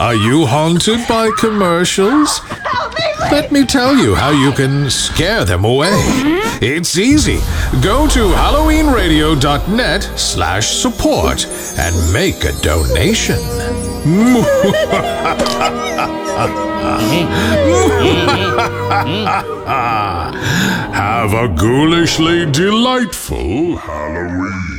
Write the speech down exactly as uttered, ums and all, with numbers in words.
Are you haunted by commercials? Let me tell you how you can scare them away. It's easy. Go to halloweenradio.net slash support and make a donation. Have a ghoulishly delightful Halloween.